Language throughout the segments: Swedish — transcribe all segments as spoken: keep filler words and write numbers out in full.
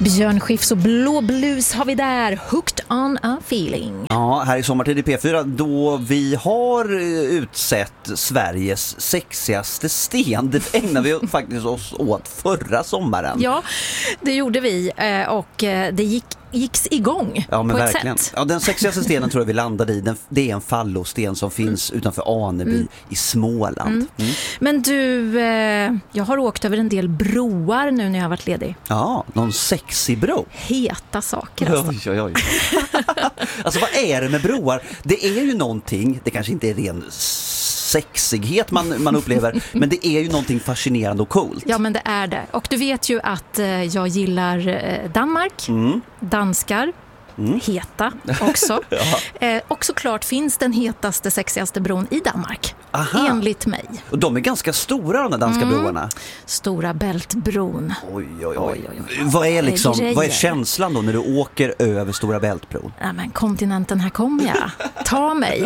Björn Skifs och Blå Blues har vi där. Hooked on a feeling. Ja, här i Sommartid i P fyra då vi har utsett Sveriges sexigaste sten. Det ägnar vi faktiskt oss åt förra sommaren. Ja, det gjorde vi och det gick gicks igång ja, men på verkligen. ett sätt. Ja, den sexigaste stenen tror jag vi landade i. Den, det är en fallosten som finns mm. utanför Aneby mm. i Småland. Mm. Mm. Men du, eh, jag har åkt över en del broar nu när jag har varit ledig. Ja, någon sexig bro. Heta saker alltså. Oj, oj, oj. Alltså vad är det med broar? Det är ju någonting, det kanske inte är ren sexighet man, man upplever, men det är ju någonting fascinerande och coolt. Ja, men det är det. Och du vet ju att eh, jag gillar eh, Danmark, mm. danskar, mm. heta också. ja. eh, och såklart finns den hetaste, sexigaste bron i Danmark. Aha. Enligt mig. Och de är ganska stora, de där danska mm. broarna. Stora Bältbron. Oj, oj, oj. oj, oj, oj. Vad är liksom, vad är känslan då när du åker över Stora Bältbron? Ja, men kontinenten, här kommer jag. Ta mig.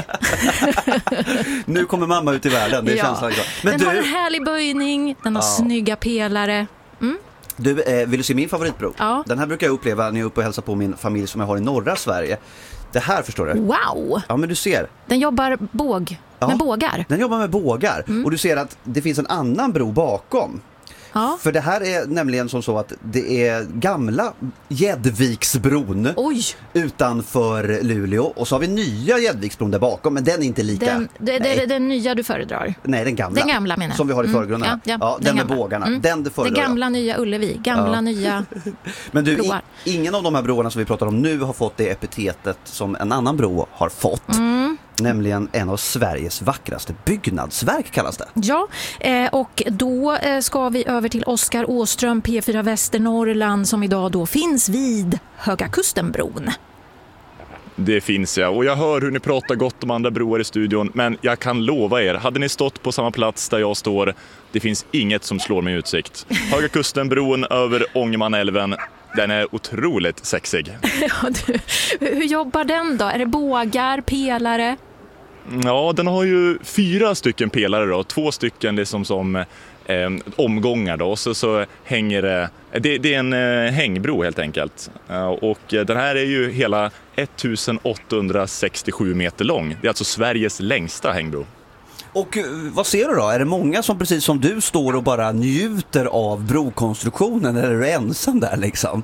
Nu kommer mamma ut i världen, det är ja. känslan. Men den du... har en härlig böjning, den har ja. snygga pelare. Mm. Du, eh, vill du se min favoritbro? Ja. Den här brukar jag uppleva när jag är uppe och hälsar på min familj som jag har i norra Sverige. Det här förstår du? Wow! Ja, men du ser. Den jobbar båg, ja, med bågar. Den jobbar med bågar. Mm. Och du ser att det finns en annan bro bakom. Ja. För det här är nämligen som så att det är gamla Gäddviksbron Oj. utanför Luleå. Och så har vi nya Gäddviksbron där bakom, men den är inte lika. Den, det, det är den nya du föredrar? Nej, den gamla. Den gamla menar jag. Som vi har i förgrunden. Mm, ja, ja, ja, den, den med bågarna. Mm. Den du föredrar. Det gamla nya Ullevi. Gamla ja. nya Men du, broar. I, ingen av de här broarna som vi pratar om nu har fått det epitetet som en annan bro har fått. Mm. Nämligen en av Sveriges vackraste byggnadsverk kallas det. Ja, eh, och då eh, ska vi över till Oskar Åström, P fyra Västernorrland, som idag då finns vid Höga Kustenbron. Det finns jag, och jag hör hur ni pratar gott om andra broar i studion, men jag kan lova er, hade ni stått på samma plats där jag står, det finns inget som slår mig utsikt. Höga Kustenbron över Ångermanälven, den är otroligt sexig. Ja, du, hur jobbar den då? Är det bågar, pelare? Ja, den har ju fyra stycken pelare då, två stycken liksom som eh, omgångar då, så, så hänger det, det, det är en eh, hängbro helt enkelt. Uh, och den här är ju hela ettusenåttahundrasextiosju meter lång, det är alltså Sveriges längsta hängbro. Och vad ser du då? Är det många som precis som du står och bara njuter av brokonstruktionen, eller är du ensam där liksom?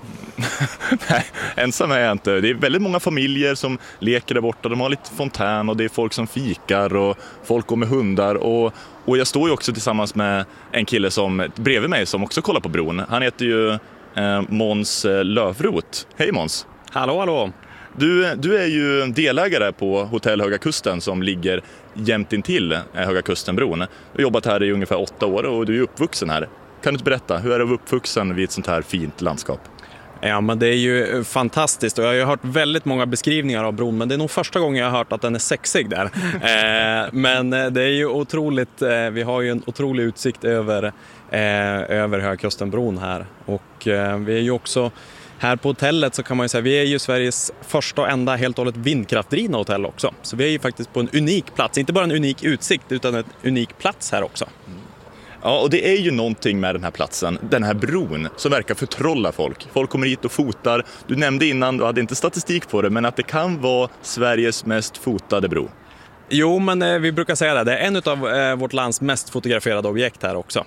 Nej, ensam är jag inte. Det är väldigt många familjer som leker där borta. De har lite fontän och det är folk som fikar och folk går med hundar. Och, och jag står ju också tillsammans med en kille som bredvid mig som också kollar på bron. Han heter ju eh, Måns Lövrot. Hej Måns! Hallå, hallå! Du, du är ju delägare på Hotell Höga Kusten som ligger jämt intill Höga Kustenbron. Du har jobbat här i ungefär åtta år och du är uppvuxen här. Kan du inte berätta, hur är det att vara uppvuxen vid ett sånt här fint landskap? Ja, men det är ju fantastiskt och jag har ju hört väldigt många beskrivningar av bron, men det är nog första gången jag har hört att den är sexig där. eh, men det är ju otroligt, eh, vi har ju en otrolig utsikt över, eh, över Höga Kustenbron här och eh, vi är ju också här på hotellet, så kan man ju säga, vi är ju Sveriges första och enda helt och hållet vindkraftdrivna hotell också. Så vi är ju faktiskt på en unik plats, inte bara en unik utsikt utan en unik plats här också. Mm. Ja, och det är ju någonting med den här platsen, den här bron, som verkar förtrolla folk. Folk kommer hit och fotar. Du nämnde innan, du hade inte statistik på det, men att det kan vara Sveriges mest fotade bro. Jo, men eh, vi brukar säga det. Det är en av eh, vårt lands mest fotograferade objekt här också.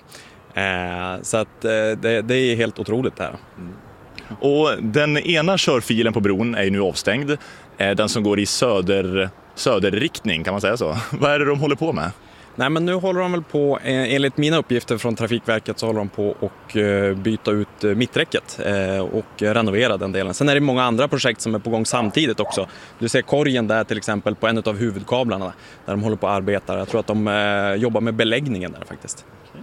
Eh, så att eh, det, det är helt otroligt här. Mm. Och den ena körfilen på bron är ju nu avstängd. Den som går i söder, söderriktning, kan man säga så. Vad är det de håller på med? Nej, men nu håller de väl på, enligt mina uppgifter från Trafikverket, så håller de på att byta ut mitträcket och renovera den delen. Sen är det många andra projekt som är på gång samtidigt också. Du ser korgen där till exempel på en av huvudkablarna där de håller på att arbeta. Jag tror att de jobbar med beläggningen där faktiskt.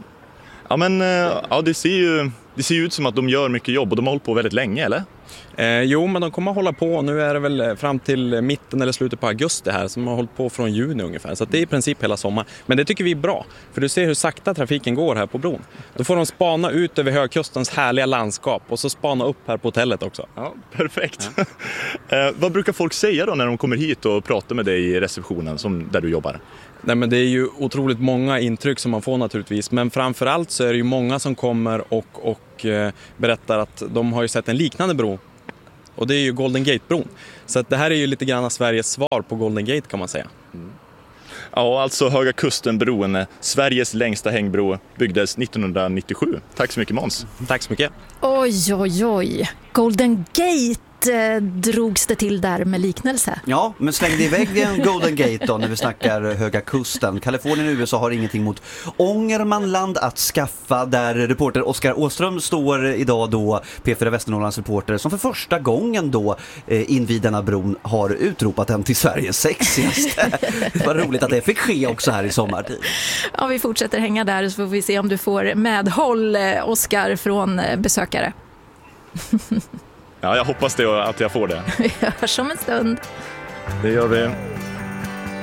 Ja, men ja, det ser ju det ser ut som att de gör mycket jobb och de har hållit på väldigt länge, eller? Eh, jo, men de kommer att hålla på. Nu är det väl fram till mitten eller slutet på augusti här, som har hållit på från juni ungefär. Så att det är i princip hela sommar. Men det tycker vi är bra, för du ser hur sakta trafiken går här på bron. Då får de spana ut över Högkustens härliga landskap och så spana upp här på hotellet också. Ja, perfekt. Ja. eh, vad brukar folk säga då när de kommer hit och pratar med dig i receptionen som där du jobbar? Nej, men det är ju otroligt många intryck som man får naturligtvis. Men framförallt så är det ju många som kommer och, och och eh, berättar att de har ju sett en liknande bro. Och det är ju Golden Gate-bron. Så att det här är ju lite grann Sveriges svar på Golden Gate kan man säga. Mm. Ja, alltså Höga Kusten-bron, Sveriges längsta hängbro, byggdes nittonhundranittiosju. Tack så mycket, Måns. Tack så mycket. Oj, oj, oj. Golden Gate eh, drogs det till där med liknelse. Ja, men slängde iväg en Golden Gate då när vi snackar Höga Kusten. Kalifornien och U S A har ingenting mot Ångermanland att skaffa, där reporter Oskar Åström står idag då, P fyra Västernorrlands reporter, som för första gången då eh, invid denna bron har utropat den till Sveriges sexigaste. Det var roligt att det fick ske också här i sommartid. Ja, vi fortsätter hänga där så får vi se om du får medhåll, Oskar, från besökare. Ja, jag hoppas det att jag får det. Vi hörs om en stund. Det gör vi.